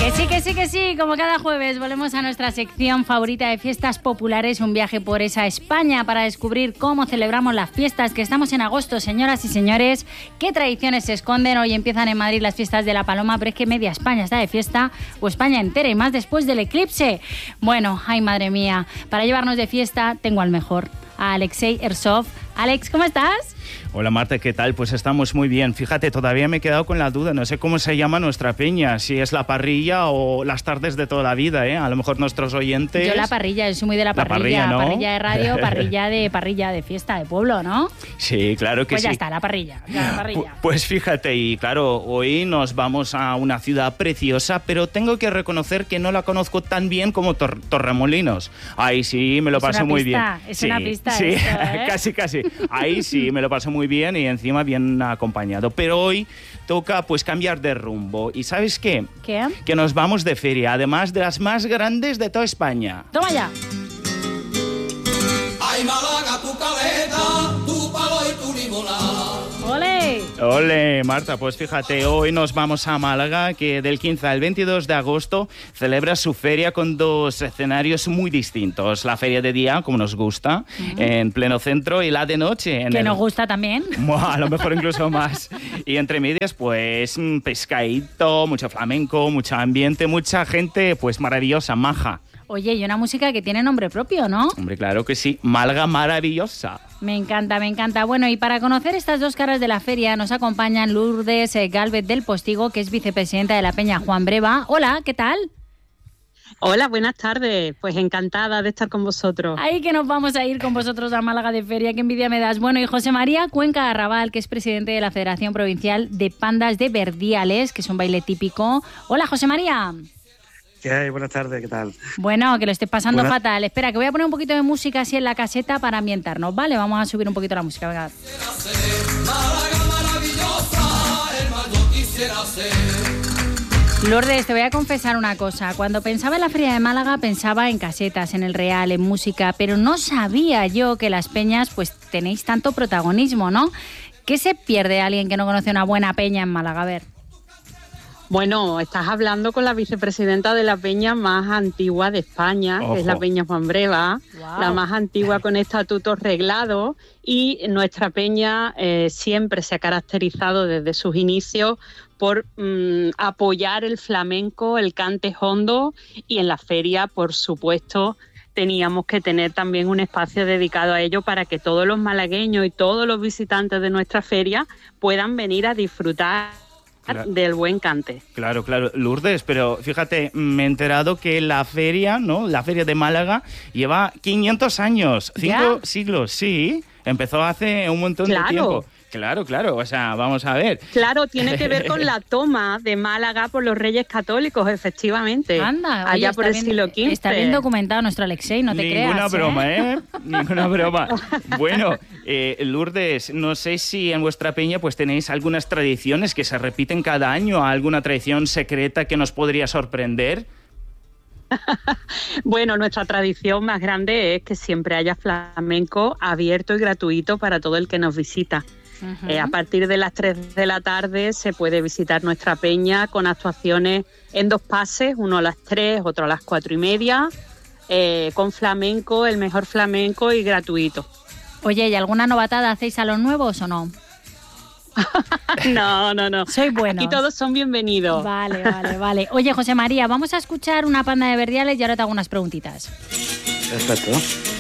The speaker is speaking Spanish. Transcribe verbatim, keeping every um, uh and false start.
Que sí, que sí, que sí, como cada jueves volvemos a nuestra sección favorita de fiestas populares, un viaje por esa España para descubrir cómo celebramos las fiestas, que estamos en agosto, señoras y señores, qué tradiciones se esconden. Hoy empiezan en Madrid las fiestas de la Paloma, pero es que media España está de fiesta, o España entera, y más después del eclipse. Bueno, ay madre mía, para llevarnos de fiesta tengo al mejor, a Alexei Ersov. Alex, ¿cómo estás? Hola Marta, ¿qué tal? Pues estamos muy bien. Fíjate, todavía me he quedado con la duda, no sé cómo se llama nuestra peña, si es la parrilla o las tardes de toda la vida, ¿eh? A lo mejor nuestros oyentes... Yo la parrilla, yo soy muy de la parrilla, la parrilla, ¿no? Parrilla de radio, parrilla de parrilla de fiesta de pueblo, ¿no? Sí, claro que pues sí. Pues ya está, la parrilla, ya, la parrilla. Pues fíjate, y claro, hoy nos vamos a una ciudad preciosa, pero tengo que reconocer que no la conozco tan bien como Tor- Torremolinos. Ahí sí, me lo es paso muy pista, bien. Es sí, una pista, sí, esto, ¿eh? casi, casi. Ahí sí, me lo paso muy bien y encima bien acompañado. Pero hoy toca pues cambiar de rumbo. ¿Y sabes qué? ¿Qué? Que nos vamos de feria, además de las más grandes de toda España. ¡Toma ya! Ay, Málaga, tu caleta, tu palo y tu limonada. ¡Ole! Ole, Marta, pues fíjate, hoy nos vamos a Málaga, que del quince al veintidós de agosto celebra su feria con dos escenarios muy distintos. La feria de día, como nos gusta, uh-huh. en pleno centro, y la de noche. En que el... nos gusta también. A lo mejor incluso más. Y entre medias, pues, pescadito, mucho flamenco, mucho ambiente, mucha gente, pues, maravillosa, maja. Oye, y una música que tiene nombre propio, ¿no? Hombre, claro que sí. Málaga maravillosa. Me encanta, me encanta. Bueno, y para conocer estas dos caras de la feria nos acompañan Lourdes Gálvez del Postigo, que es vicepresidenta de la Peña Juan Breva. Hola, ¿qué tal? Hola, buenas tardes. Pues encantada de estar con vosotros. Ahí que nos vamos a ir con vosotros a Málaga de feria, qué envidia me das. Bueno, y José María Cuenca Arrabal, que es presidente de la Federación Provincial de Pandas de Verdiales, que es un baile típico. Hola, José María. ¿Qué hay? Buenas tardes, ¿qué tal? Bueno, que lo estés pasando Buenas. fatal. Espera, que voy a poner un poquito de música así en la caseta para ambientarnos, ¿vale? Vamos a subir un poquito la música, venga. Lourdes, te voy a confesar una cosa. Cuando pensaba en la Feria de Málaga, pensaba en casetas, en el Real, en música, pero no sabía yo que las peñas pues tenéis tanto protagonismo, ¿no? ¿Qué se pierde alguien que no conoce una buena peña en Málaga? A ver. Bueno, estás hablando con la vicepresidenta de la peña más antigua de España, Ojo. que es la Peña Juan Breva, wow. la más antigua con estatutos reglados, y nuestra peña eh, siempre se ha caracterizado desde sus inicios por mmm, apoyar el flamenco, el cante hondo, y en la feria, por supuesto, teníamos que tener también un espacio dedicado a ello para que todos los malagueños y todos los visitantes de nuestra feria puedan venir a disfrutar Claro. del buen cante. Claro, claro. Lourdes, pero fíjate, me he enterado que la feria, ¿no? La feria de Málaga lleva quinientos años, cinco ¿Ya? siglos, sí. Empezó hace un montón Claro. de tiempo. Claro, claro, o sea, vamos a ver. Claro, tiene que ver con la toma de Málaga por los Reyes Católicos, efectivamente. Anda, oye, allá está por el bien, siglo quince. Está bien documentado nuestro Alexei, no te Ninguna creas. broma, ¿eh? ¿eh? Ninguna broma. Bueno, eh, Lourdes, no sé si en vuestra peña pues tenéis algunas tradiciones que se repiten cada año, alguna tradición secreta que nos podría sorprender. Bueno, nuestra tradición más grande es que siempre haya flamenco abierto y gratuito para todo el que nos visita. Uh-huh. Eh, a partir de las tres de la tarde se puede visitar nuestra peña con actuaciones en dos pases, uno a las tres, otro a las cuatro y media, eh, con flamenco, el mejor flamenco y gratuito. Oye, ¿y alguna novatada hacéis a los nuevos o no? No, no, no. Soy bueno. Aquí todos son bienvenidos. Vale, vale, vale. Oye, José María, vamos a escuchar una panda de Verdiales y ahora te hago unas preguntitas. Perfecto.